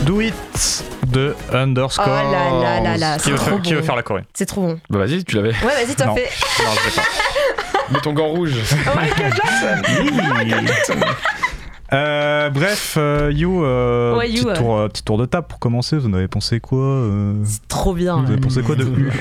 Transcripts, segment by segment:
Do It de Underscore. Oh là là là là, c'est trop Qui veut bon. faire la choré? C'est trop bon. Bah vas-y, tu l'avais. Ouais, vas-y, t'en Non. fais. Non, je sais pas. Mets ton gant rouge. Bref, You, Ouais, You, petit tour de table pour commencer. Vous en avez pensé quoi C'est trop bien. Vous avez pensé quoi de U?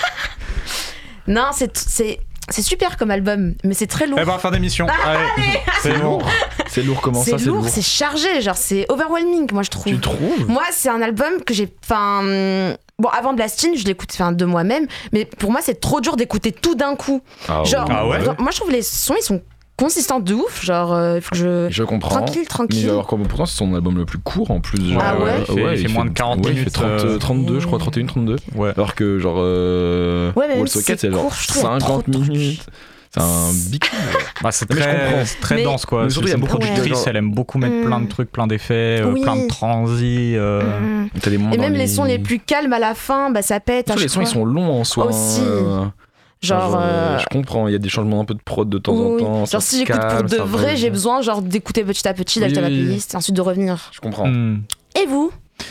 Non, c'est super comme album, mais c'est très lourd. Eh ben, fin d'émission. Allez, c'est bon. C'est lourd, comment ça, c'est c'est lourd, lourd c'est chargé, genre c'est overwhelming, moi je trouve. Tu trouves? Moi, c'est un album que j'ai. Bon, avant Blastin, je l'écoute de moi-même, mais pour moi, c'est trop dur d'écouter tout d'un coup. Ah Genre, Ah ouais. moi, je trouve les sons, ils sont consistants de ouf. Genre, il faut que Je comprends. Tranquille. Mais alors, pourtant, c'est son album le plus court en plus. Genre, Ah ouais il fait moins de 40 ouais, minutes, Il fait 32, je crois, 31, 32. Ouais. Alors que, genre, Ouais, mais même Wall si Socket, c'est c'est genre court, je trouve, il y a 50 trop de trucs. minutes. C'est un big coup. Bah, c'est Mais je comprends. c'est très Mais- dense quoi. Mais surtout, C'est il y a une beaucoup de productrice, genre- elle aime beaucoup mettre plein de trucs, plein d'effets, Oui. plein de transis. T'as des moments Et dans même les sons les plus calmes à la fin, bah ça pète. Surtout, les sons, ils sont longs en soi. Aussi. Genre, je comprends, il y a des changements un peu de prod de temps en oui. temps. ça Genre se si j'écoute pour calme, de ça vrai, revient. j'ai besoin genre d'écouter petit à petit, d'ajouter à ma Oui. playlist, et ensuite de revenir. Je comprends. Et vous?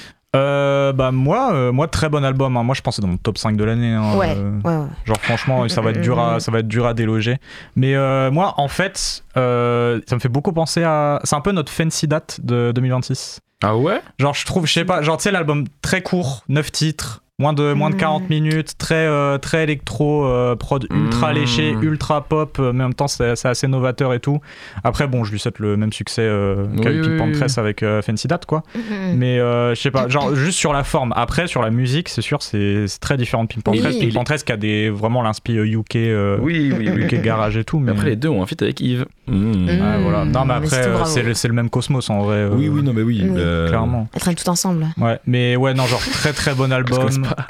Bah moi très bon album. Hein. Moi je pense que c'est dans mon top 5 de l'année. Hein. Ouais. Genre franchement ça va être dur à déloger. Mais moi en fait ça me fait beaucoup penser à. C'est un peu notre Fancy Date de 2026. Ah ouais? Genre je trouve, je sais pas, genre tu sais l'album très court, 9 titres. Moins de 40 minutes, très électro, prod ultra léché, ultra pop, mais en même temps c'est assez novateur et tout. Après bon, je lui souhaite le même succès qu'a eu Pink Panthers avec Fancy Date quoi. Mais je sais pas, genre juste sur la forme. Après sur la musique, c'est sûr c'est très différent de Pink Panthers. Oui. Pink Panthers qui a vraiment l'inspi UK, Oui. UK garage et tout. Mais Après, les deux ont un feat avec Yves. ouais, voilà. Non mais Mais c'est après tout, bravo. c'est le même cosmos en vrai. Oui, non, mais oui. Oui. Clairement. Elles traînent tout ensemble. Ouais, mais ouais, non, genre très bon album.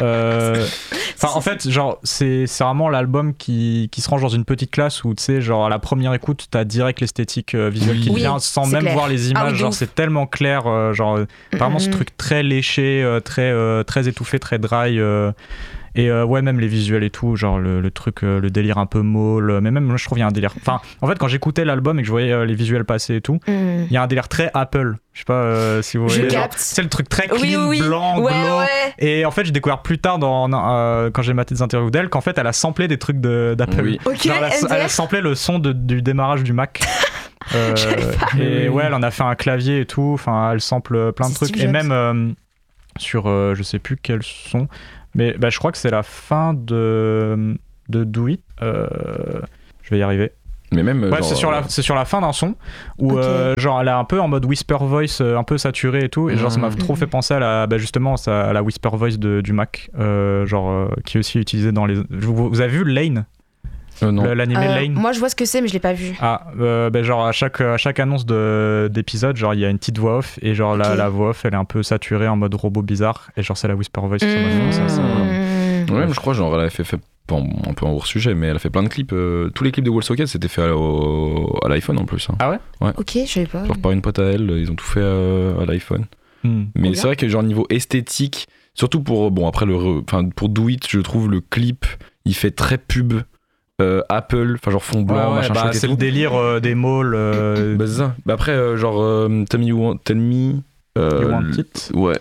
Enfin, en fait, genre, c'est vraiment l'album qui se range dans une petite classe où, tu sais, genre, à la première écoute, t'as direct l'esthétique visuelle qui te Oui, vient sans c'est même clair. voir les images. Ah oui, de genre, ouf. c'est tellement clair, genre, vraiment ce truc très léché, très étouffé, très dry. Et ouais, même les visuels et tout, genre le truc, le délire un peu mauve, mais même moi je trouve il y a un délire. Enfin, en fait, quand j'écoutais l'album et que je voyais les visuels passer et tout, il y a un délire très Apple. Je sais pas si vous Je voyez. capte. C'est le truc très clean, Oui. blanc, Ouais, glow. ouais. Et en fait, j'ai découvert plus tard quand j'ai maté des interviews d'elle qu'en fait, elle a samplé des trucs d'Apple. Oui. Ok, Genre, elle a samplé le son du démarrage du Mac. Et ouais, elle en a fait un clavier et tout. Enfin, elle sample plein de C'est trucs. Steve Et Jobs. même sur, je sais plus quel son, mais bah, je crois que c'est la fin de Do It. Je vais y arriver. Mais même. Ouais, genre, c'est sur la fin d'un son où Ok. genre elle est un peu en mode whisper voice, un peu saturé et tout, et genre ça m'a trop fait penser à justement à la whisper voice du Mac, qui est aussi utilisée dans les. Vous avez vu Lane, non. l'animé Lane? Moi, je vois ce que c'est, mais je l'ai pas vu. Ah, genre à chaque annonce d'épisode, genre il y a une petite voix off, et genre Ok. la voix off elle est un peu saturée en mode robot bizarre, et genre c'est la whisper voice, ça m'a fait penser à ça. Voilà. Ouais, mais je crois, genre, elle avait fait un peu en hors sujet, mais elle a fait plein de clips. Tous les clips de Wall Socket, c'était fait à l'iPhone en plus. Hein. Ah ouais? Ok, je savais pas. Genre par une pote à elle, ils ont tout fait à l'iPhone. Mais Trop c'est vrai que genre niveau esthétique, surtout pour après pour Do It, je trouve le clip, il fait très pub Apple, enfin genre fond blanc, Ouais, machin bah, chouette et c'est tout. le délire des malls. Bah, c'est ça. Bah, après genre Tell Me You Want It. ouais.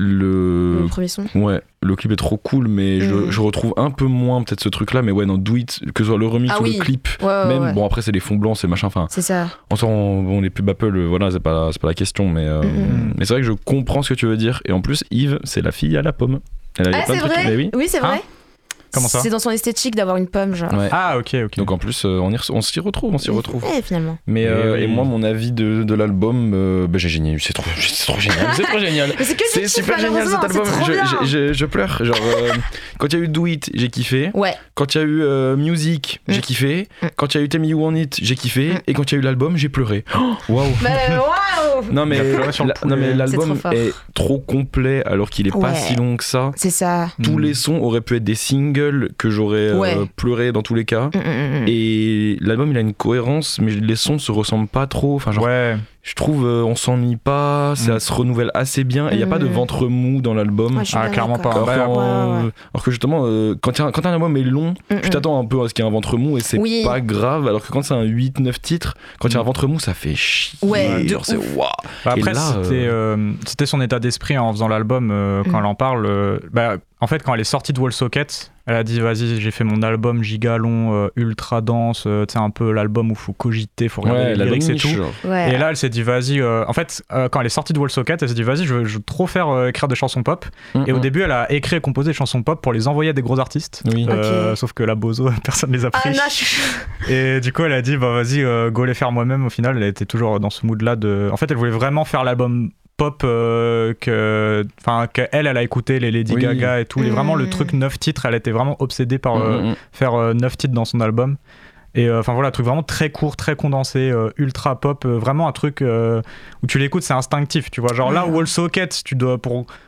Le premier son. Ouais, le clip est trop cool, mais je retrouve un peu moins peut-être ce truc là, mais ouais, dans Do It, que ce soit le remix Ah ou oui. le clip, Ouais, même ouais. bon après c'est les fonds blancs, c'est machin, enfin C'est ça. on sent, bon les pubs Apple, voilà, c'est pas la question, mais c'est vrai que je comprends ce que tu veux dire, et en plus Yves, c'est la fille à la pomme. Elle avait Ah, plein c'est de trucs, vrai? mais oui. C'est vrai. Comment ça? C'est dans son esthétique d'avoir une pomme, genre. Ouais. Ah ok. Donc en plus on s'y retrouve. Ouais, finalement. Mais oui. et moi mon avis de l'album, j'ai génial, c'est trop génial, c'est trop génial. Mais c'est que C'est du kiff, super génial cet album. malheureusement, c'est trop bien. Je pleure. Genre quand il y a eu Do It, j'ai kiffé. Ouais. Quand il y a eu Music, j'ai kiffé. Quand il y a eu Tell Me You Want It, j'ai kiffé. Et quand il y a eu l'album, j'ai pleuré. Waouh. Waouh. Non mais Il a pleuré sur le poulet. C'est l'album trop fort. est trop complet alors qu'il est pas Ouais. si long que ça. C'est ça. Tous les sons auraient pu être des singles que j'aurais pleuré dans tous les cas. Et l'album il a une cohérence, mais les sons se ressemblent pas trop. Enfin genre Ouais. Je trouve on s'ennuie pas, ça se renouvelle assez bien et il n'y a pas de ventre mou dans l'album. Ouais, je suis bien clairement d'accord. pas. Alors que justement, quand un album est long, tu t'attends un peu à ce qu'il y ait un ventre mou et c'est pas grave. Alors que quand c'est un 8-9 titres, quand il y a un ventre mou, ça fait chier. Ouais, genre c'est waouh. Après, là, c'était son état d'esprit en faisant l'album quand elle en parle. En fait, quand elle est sortie de WallSocket, elle a dit vas-y, j'ai fait mon album giga long, ultra dense, tu sais, un peu l'album où faut cogiter, faut regarder les lyrics et tout. Ouais. Et là, elle s'est dit vas-y. En fait, quand elle est sortie de WallSocket, elle s'est dit vas-y, je veux trop faire écrire des chansons pop. Et au début, elle a écrit et composé des chansons pop pour les envoyer à des gros artistes. Oui. Sauf que la Bozo, personne les a pris. Ah non, Et du coup, elle a dit bah vas-y, go les faire moi-même. Au final, elle était toujours dans ce mood-là de. En fait, elle voulait vraiment faire l'album pop qu'elle a écouté les Lady Gaga et tout, vraiment le truc 9 titres, elle était vraiment obsédée par faire 9 titres dans son album. Et enfin voilà, un truc vraiment très court, très condensé, ultra pop, vraiment un truc où tu l'écoutes, c'est instinctif, tu vois. Genre là, WallSocket, tu dois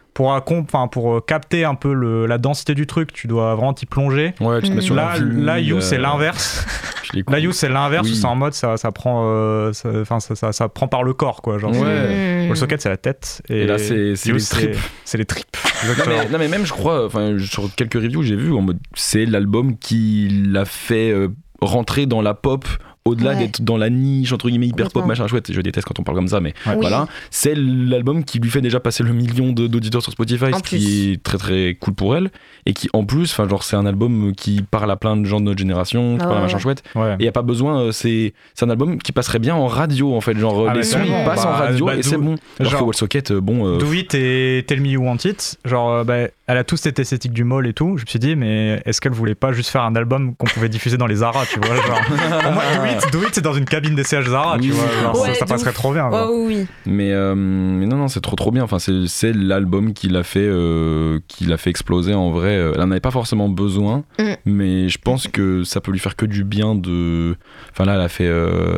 pour capter un peu la densité du truc, tu dois vraiment t'y plonger. Ouais, tu te mets sur là, You, c'est l'inverse. Là, You, c'est l'inverse, c'est en mode ça prend, ça prend par le corps, quoi. Genre, WallSocket, c'est la tête. Et là, c'est You, les tripes. C'est les tripes. Non, mais même, je crois, sur quelques reviews, j'ai vu en mode, c'est l'album qui l'a fait rentrer dans la pop. Au-delà d'être dans la niche, entre guillemets, hyper pop, machin chouette, je déteste quand on parle comme ça, mais voilà, c'est l'album qui lui fait déjà passer le million d'auditeurs sur Spotify, ce qui est très très cool pour elle, et qui en plus, c'est un album qui parle à plein de gens de notre génération, qui parle à machin chouette, et il n'y a pas besoin, c'est un album qui passerait bien en radio en fait, genre les sons ils passent en radio et c'est bon. Alors que WallSocket, Do It et Tell Me You Want It, genre elle a tous cette esthétique du mall et tout, je me suis dit, mais est-ce qu'elle voulait pas juste faire un album qu'on pouvait diffuser dans les Zara, tu vois, genre, pour moi, Do It, c'est dans une cabine d'essayage Zara, tu vois, genre, ça passerait trop bien. Oui. Mais non, c'est trop bien. Enfin, c'est l'album qui l'a fait exploser en vrai. Elle en avait pas forcément besoin, mais je pense que ça peut lui faire que du bien de. Enfin là, elle a fait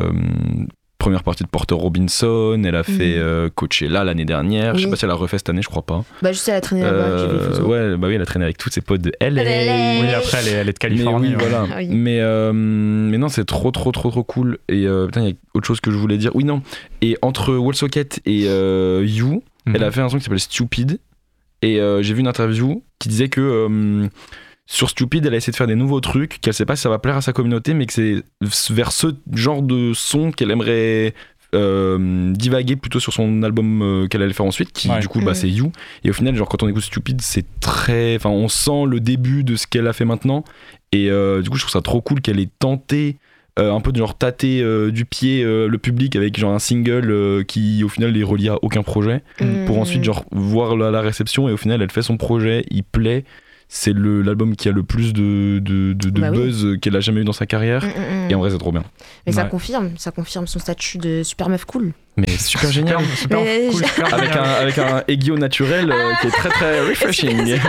première partie de Porter Robinson, elle a fait Coachella l'année dernière. Je sais pas si elle a refait cette année, je crois pas. Bah juste elle a traîné là-bas, j'ai vu les photos. Ouais, bah oui, elle a traîné avec tous ses potes de LA. Oui, après elle est de Californie. Mais oui, voilà. Oui. Mais non, c'est trop cool. Et putain, il y a autre chose que je voulais dire. Oui, non. Et entre WallSocket et You, elle a fait un son qui s'appelle Stupid. Et j'ai vu une interview qui disait que sur Stupid, elle a essayé de faire des nouveaux trucs, qu'elle sait pas si ça va plaire à sa communauté, mais que c'est vers ce genre de son qu'elle aimerait divaguer plutôt sur son album qu'elle allait faire ensuite, qui du coup c'est You. Et au final, genre quand on écoute Stupid, c'est très, enfin on sent le début de ce qu'elle a fait maintenant. Et du coup, je trouve ça trop cool qu'elle ait tenté un peu de genre tâter du pied le public avec genre un single qui au final les relie à aucun projet, pour ensuite genre voir la réception, et au final elle fait son projet, il plaît. C'est l'album qui a le plus de buzz qu'elle a jamais eu dans sa carrière. Et en vrai, c'est trop bien. Mais ça confirme son statut de super meuf cool. Mais super génial. Super cool, super avec un aiguille naturel qui est très très refreshing.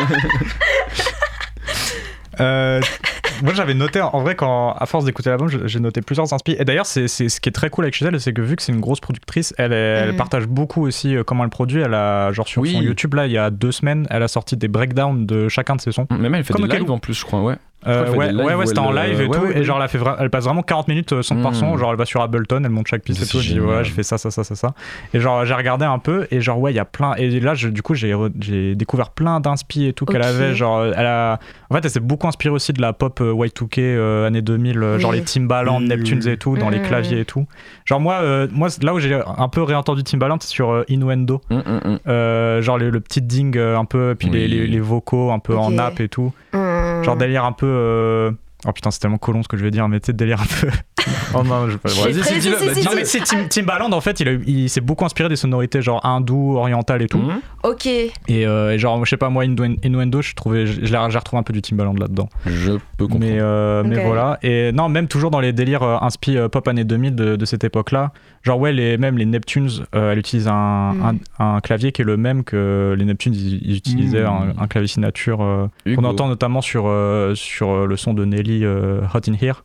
Moi j'avais noté en vrai, quand à force d'écouter l'album, j'ai noté plusieurs inspirations. Et d'ailleurs c'est ce qui est très cool avec Gisèle, c'est que vu que c'est une grosse productrice, elle partage beaucoup aussi comment elle produit. Elle a genre sur son YouTube là, il y a 2 semaines, elle a sorti des breakdowns de chacun de ses sons. Même elle fait des lives en plus, je crois, ouais. C'était en live et tout, et genre elle passe vraiment 40 minutes son par son, genre elle va sur Ableton, elle monte chaque piste et tout, elle dit voilà, j'ai fait ça, et genre j'ai regardé un peu, et genre ouais, il y a plein, et là du coup j'ai découvert plein d'inspi et tout qu'elle avait, genre en fait elle s'est beaucoup inspirée aussi de la pop Y2K années 2000, genre les Timbaland, Neptunes et tout, dans les claviers et tout. Genre moi là où j'ai un peu réentendu Timbaland, c'est sur Innuendo, genre le petit ding un peu, puis les vocaux un peu en nappe et tout, genre délire un peu oh putain, c'est tellement colon ce que je vais dire, mais tu sais, délire un peu. Oh non, je vais pas. Vas-y, dis-le. Non, mais c'est Timbaland, en fait, il s'est beaucoup inspiré des sonorités genre hindou, orientales et tout. Ok. Et genre, je sais pas, moi, Innuendo, j'ai retrouvé un peu du Timbaland là-dedans. Je peux comprendre. Mais voilà. Et non, même toujours dans les délires inspi pop années 2000 de cette époque-là. Genre, ouais, même les Neptunes, elle utilise un clavier qui est le même que les Neptunes, ils utilisaient un clavier signature qu'on entend notamment sur le son de Nelly, Hot in Here.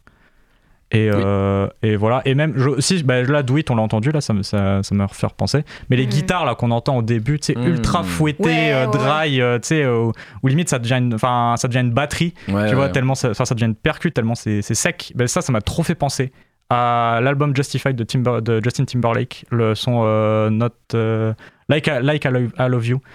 Et voilà, et même là Do It on l'a entendu, là ça m'a refait repenser, mais les guitares là qu'on entend au début, tu sais, ultra fouettées, dry, tu sais, où limite ça devient une batterie, tu vois, tellement ça devient une percute, tellement c'est sec. Ça m'a trop fait penser à l'album Justified de Justin Timberlake, le son Like I Love You.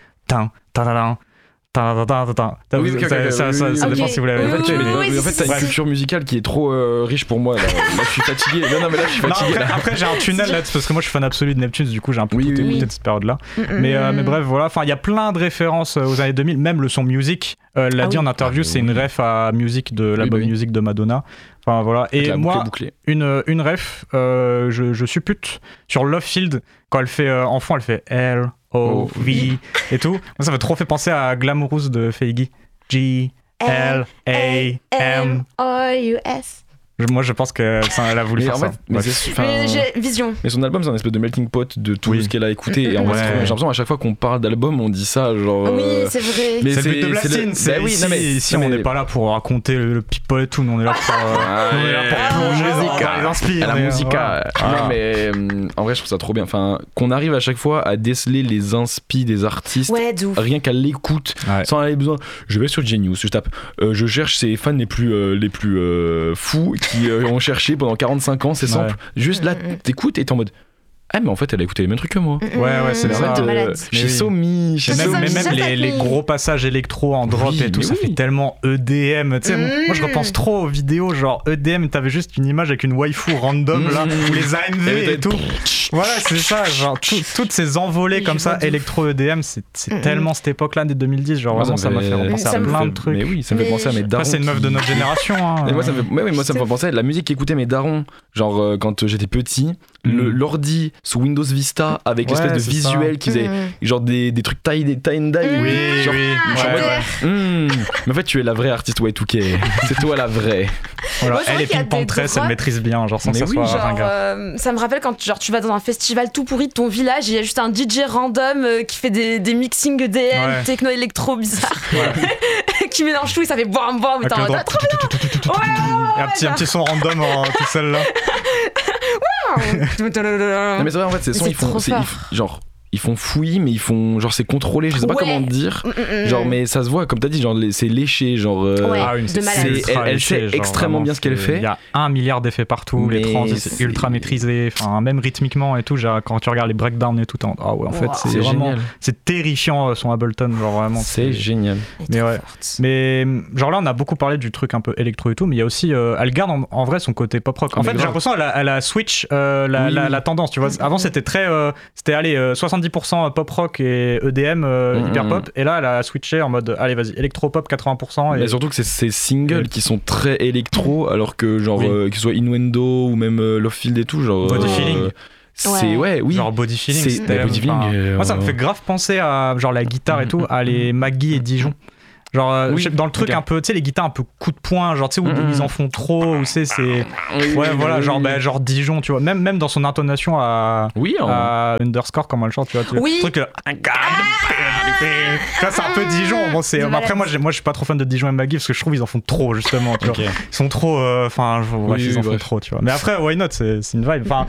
Oui, ça dépend si vous l'avez écouté. En fait, t'as une culture musicale qui est trop riche pour moi. Là, je suis fatigué. Non, mais là, je suis fatigué. Après, j'ai un tunnel là, parce que moi, je suis fan absolu de Neptunes, du coup, j'ai un peu tout écouté de cette période-là. Mais bref, voilà. Enfin, il y a plein de références aux années 2000, même le son Music. L'a dit en interview, c'est une ref à Music de l'album Music de Madonna. Enfin, voilà. Et moi, une ref, je suppute sur Love Field, quand elle fait en fond, elle fait L-O-V et tout. Moi, ça m'a trop fait penser à Glamorous de Feige. G-L-A-M-O-U-S. Moi, je pense qu'elle a voulu faire ça. Mais j'ai vision. Mais son album, c'est un espèce de melting pot de tout ce qu'elle a écouté. Et en vrai, j'ai l'impression à chaque fois qu'on parle d'album, on dit ça, genre. Oui, c'est vrai. Mais c'est le but de Blastine. Ici, on n'est pas là pour raconter le people et tout. Nous, on est là pour plonger dans les inspires. La musica. Mais en vrai, je trouve ça trop bien. Enfin, qu'on arrive à chaque fois à déceler les inspi des artistes. Rien qu'à l'écoute, sans aller besoin. Je vais sur Genius, je tape. Je cherche ses fans les plus fous qui ont cherché pendant 45 ans, c'est simple. Juste là, t'écoutes et t'es en mode ah, mais en fait, elle a écouté les mêms trucs que moi. Ouais, c'est ça. Chez Somi, mais même les gros passages électro en drop et tout, ça fait tellement EDM. Tu sais, moi, je repense trop aux vidéos, genre EDM, t'avais juste une image avec une waifu random là, ou les AMV et tout. Voilà, c'est ça, genre toutes ces envolées comme ça, électro-EDM, c'est tellement cette époque-là, des 2010, genre vraiment, ça m'a fait repenser à plein de trucs. Mais oui, ça me fait penser à mes darons. C'est une meuf de notre génération. Moi, ça me fait penser à la musique qu'écoutaient mes darons. Genre, quand j'étais petit, l'ordi sous Windows Vista avec l'espèce de visuel qui faisait genre des trucs tie and die. Oui. Mais en fait, tu es la vraie artiste Y2K. C'est toi la vraie. Voilà, elle est Pink Pantress, elle maîtrise bien, genre sans que ça soit ringard. Ça me rappelle quand genre, tu vas dans un festival tout pourri de ton village, il y a juste un DJ random qui fait des mixings EDM, techno électro bizarre, qui mélange tout et ça fait bam bam. Et un petit son random tout seul là. Non mais c'est vrai, en fait ces sons ils font fouillis, mais ils font genre c'est contrôlé, je sais pas comment dire, genre mais ça se voit comme t'as dit, genre c'est léché, genre elle sait extrêmement bien ce qu'elle fait. Il y a 1 milliard d'effets partout, les trans c'est ultra maîtrisé, enfin même rythmiquement et tout, genre, quand tu regardes les breakdowns et tout, en fait c'est vraiment c'est terrifiant son Ableton, genre vraiment c'est génial. Mais genre là on a beaucoup parlé du truc un peu électro et tout, mais il y a aussi elle garde en vrai son côté pop rock. En fait j'ai l'impression elle a switch la tendance, tu vois. Avant c'était très c'était 70% pop rock et EDM hyper pop, et là elle a switché en mode allez vas-y électro pop 80%. Mais surtout que c'est ces singles qui sont très électro, alors que genre que ce soit Innuendo ou même Love Field et tout, genre Body Feeling. Genre Body Feeling, moi ça me fait grave penser à genre la guitare et tout, à les Maggie et Dijon. Genre dans le truc un peu, tu sais, les guitares un peu coup de poing, genre tu sais où ils en font trop, ou c'est voilà, genre Dijon, tu vois, même dans son intonation à Underscore comme elle chante, tu vois, le truc ça c'est un peu Dijon. Bon, c'est après moi je suis pas trop fan de Dijon et Maggie parce que je trouve ils en font trop justement, tu vois. Ils sont trop enfin ils en font trop, tu vois. Mais après why not, c'est une vibe. Enfin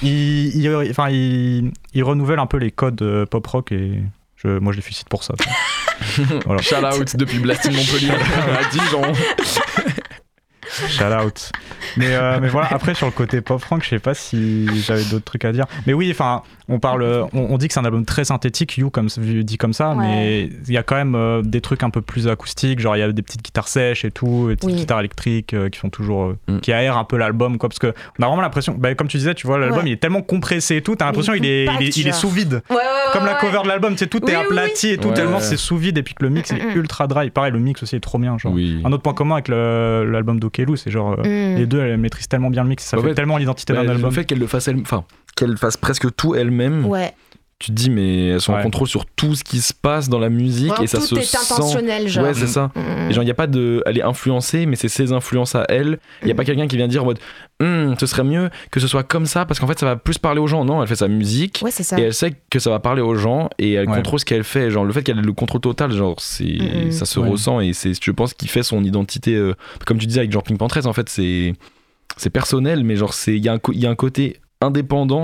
ils renouvellent un peu les codes pop rock et moi je les félicite pour ça. Voilà. Shout out depuis Blastine Montpellier à Dijon. Shout out. Mais voilà, après sur le côté pop rock, je sais pas si j'avais d'autres trucs à dire. Mais oui, enfin, on dit que c'est un album très synthétique, You dit comme ça, mais il y a quand même des trucs un peu plus acoustiques, genre il y a des petites guitares sèches et tout, des petites guitares électriques qui font toujours qui aèrent un peu l'album, quoi, parce que on a vraiment l'impression, comme tu disais, tu vois, l'album il est tellement compressé et tout, t'as l'impression il est sous vide. Comme la cover de l'album, tu sais, tout est aplati et tout, tellement c'est sous vide, et puis que le mix est ultra dry. Pareil, le mix aussi est trop bien, genre. Un autre point commun avec l'album d'Okelou, c'est genre les deux elles maîtrisent tellement bien le mix, ça fait tellement l'identité d'un album. Le fait qu'elle fasse presque tout elle-même, tu te dis mais elles sont en contrôle sur tout ce qui se passe dans la musique, et ça tout se est intentionnel, genre. Ouais, c'est ça. Et genre il y a pas elle est influencée, mais c'est ses influences à elle. Il y a pas quelqu'un qui vient dire en mode ce serait mieux que ce soit comme ça parce qu'en fait ça va plus parler aux gens. Non, elle fait sa musique c'est ça. Et elle sait que ça va parler aux gens, et elle contrôle ce qu'elle fait, genre le fait qu'elle ait le contrôle total, genre ça se ressent, et c'est, je pense, qu'il fait son identité comme tu disais avec genre Pink Pantress, en fait c'est personnel, mais genre il y a un côté indépendant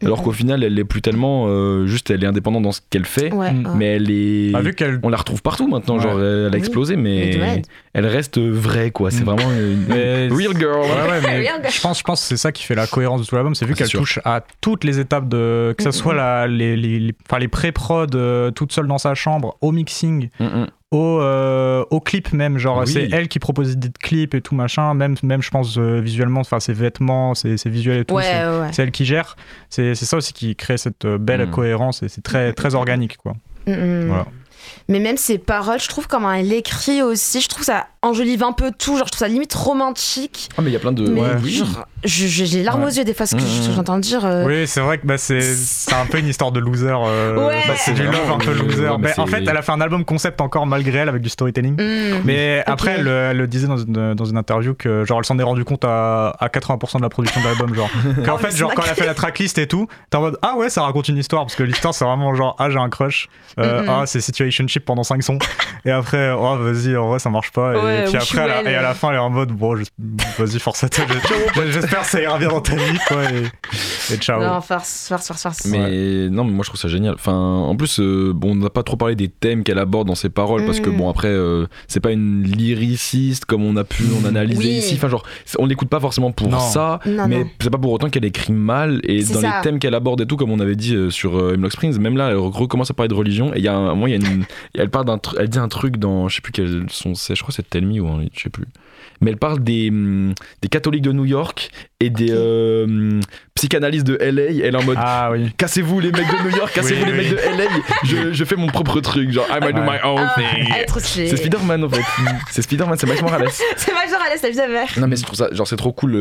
alors qu'au final elle l'est plus tellement, juste elle est indépendante dans ce qu'elle fait, mais elle est, on la retrouve partout maintenant, genre elle a explosé, mais elle reste vraie quoi, c'est vraiment une real girl. Mais je pense que c'est ça qui fait la cohérence de tout l'album, c'est vu qu'elle touche à toutes les étapes de, que ça soit les pré-prod toute seule dans sa chambre, au mixing, au clip même, genre c'est elle qui propose des clips et tout machin, même je pense visuellement, enfin ses vêtements, ses visuels et tout, c'est elle qui gère, c'est ça aussi qui crée cette belle cohérence et c'est très très organique quoi. Voilà. Mais même ses paroles, je trouve comment elle écrit aussi, je trouve ça enjolive un peu tout, genre je trouve ça limite romantique. Ah mais il y a plein de... genre, j'ai les larmes aux yeux des fois ce que j'entends dire. Oui c'est vrai que c'est un peu une histoire de loser, c'est du love un peu loser. En fait elle a fait un album concept encore malgré elle avec du storytelling, mais après elle le disait dans une interview que genre elle s'en est rendu compte à 80% de la production de l'album, genre qu'en fait genre quand elle a fait la tracklist et tout, t'es en mode ah ouais ça raconte une histoire, parce que l'histoire c'est vraiment genre ah j'ai un crush, c'est situationship pendant 5 sons et après oh vas-y en vrai ça marche pas et puis après à la fin elle est en mode bon vas-y force à toi, j'espère que ça ira bien dans ta vie quoi et ciao. Non farce. Mais non mais moi je trouve ça génial, enfin en plus on n'a pas trop parlé des thèmes qu'elle aborde dans ses paroles parce que bon après c'est pas une lyriciste comme on a pu en analyser ici, enfin genre on l'écoute pas forcément pour ça, mais c'est pas pour autant qu'elle écrit mal, et c'est dans les thèmes qu'elle aborde et tout comme on avait dit sur Hemlock Springs, même là elle recommence à parler de religion et il y a un moment elle parle elle dit un truc dans je sais plus quel son c'est, je crois que c'est Tell Me ou je sais plus, mais elle parle des catholiques de New York et des psychanalystes de LA. Elle est en mode cassez-vous les mecs de New York, cassez-vous les mecs de LA, je fais mon propre truc, genre I might do my own thing. C'est Spider-Man en fait, c'est Spider-Man, c'est Miles Morales. C'est Miles Morales, la vie de mère. Non mais je trouve ça genre c'est trop cool.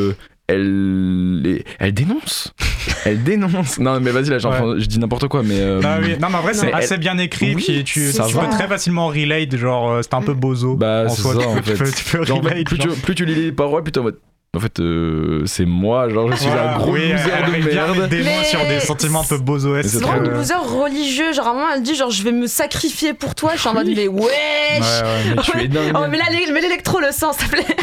Elle dénonce. Non mais vas-y là, je dis n'importe quoi, mais non mais en vrai c'est assez bien écrit, puis tu peux très facilement relate, genre c'est un peu bozo. Bah c'est soi, ça en fait. Tu peux relate, plus tu lis les paroles, plus t'es en mode en fait c'est moi, genre je suis un gros loser de merde. Des mots sur des sentiments un peu bozo-esques. C'est vraiment un loser religieux, genre à un moment elle dit genre je vais me sacrifier pour toi, je suis en mode mais wesh mais tu es dingue. Oh mais là mais l'électro le sang s'il te plaît.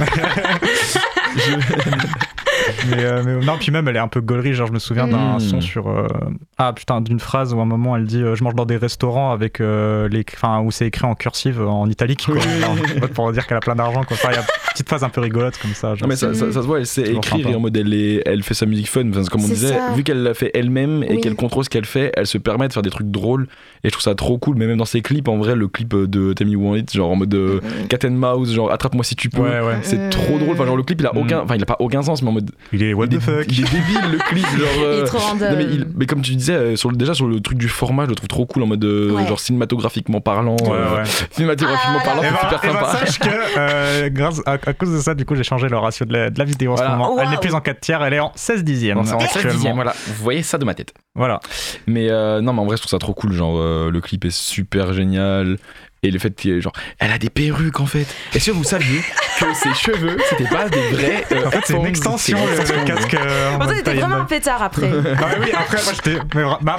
mais non puis même elle est un peu gaulerie, genre je me souviens d'un son sur d'une phrase où à un moment elle dit je mange dans des restaurants avec où c'est écrit en cursive en italique quoi. Pour dire qu'elle a plein d'argent quoi. Il y a une petite phrase un peu rigolote comme ça, genre. Non mais ça se voit, elle sait écrire et en mode elle fait sa musique fun, enfin, comme on disait, vu qu'elle l'a fait elle-même et qu'elle contrôle ce qu'elle fait, elle se permet de faire des trucs drôles et je trouve ça trop cool. Mais même dans ses clips, en vrai le clip de Tell Me You Want It, genre en mode cat and mouse, genre attrape-moi si tu peux, c'est trop drôle, enfin genre le clip il a pas aucun sens, mais en mode il est what the fuck, il est débile le clip, genre il est trop random. mais comme tu disais sur le truc du format, je le trouve trop cool en mode genre cinématographiquement parlant, c'est super sympa. Sache que grâce à cause de ça du coup j'ai changé le ratio de la vidéo en ce moment. Elle n'est plus en 4/3, elle est en 16/10. En 16/10, voilà, vous voyez ça de ma tête. Voilà. Mais non mais en vrai je trouve ça trop cool, genre le clip est super génial. Et le fait que genre elle a des perruques en fait. Est-ce que vous saviez que ses cheveux c'était pas des vrais en fait c'est une extension le casque. Pourtant t'étais vraiment un pétard après. Oui après moi j'étais